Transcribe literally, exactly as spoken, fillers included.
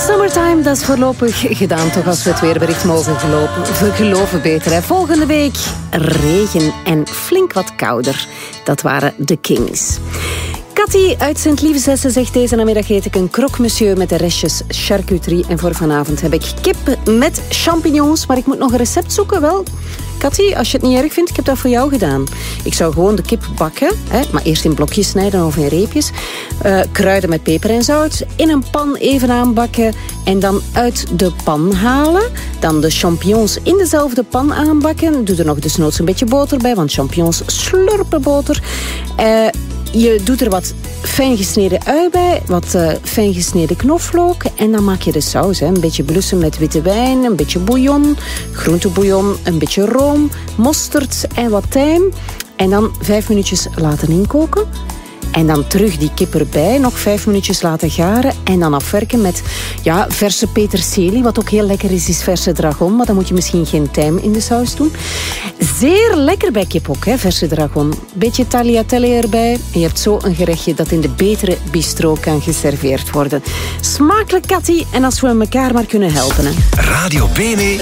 Summertime, dat is voorlopig gedaan, toch, als we het weerbericht mogen gelopen. We geloven beter, hè. Volgende week regen en flink wat kouder. Dat waren de Kings. Cathy uit Sint-Lievenzesse zegt: deze namiddag eet ik een croque monsieur met de restjes charcuterie. En voor vanavond heb ik kip met champignons. Maar ik moet nog een recept zoeken, wel. Cathy, als je het niet erg vindt, ik heb dat voor jou gedaan. Ik zou gewoon de kip bakken, hè, maar eerst in blokjes snijden of in reepjes. Uh, kruiden met peper en zout. In een pan even aanbakken en dan uit de pan halen. Dan de champignons in dezelfde pan aanbakken. Doe er nog desnoods een beetje boter bij, want champignons slurpen boter. Uh, Je doet er wat fijn gesneden ui bij, wat uh, fijn gesneden knoflook. En dan maak je de saus. Hè. Een beetje blussen met witte wijn, een beetje bouillon, groentebouillon, een beetje room, mosterd en wat tijm. En dan vijf minuutjes laten inkoken. En dan terug die kip erbij, nog vijf minuutjes laten garen. En dan afwerken met ja, verse peterselie. Wat ook heel lekker is, is verse dragon. Maar dan moet je misschien geen tijm in de saus doen. Zeer lekker bij kip ook, hè, verse dragon. Beetje tagliatelle erbij. En je hebt zo een gerechtje dat in de betere bistro kan geserveerd worden. Smakelijk, Cathy. En als we elkaar maar kunnen helpen. Hè. Radio Bene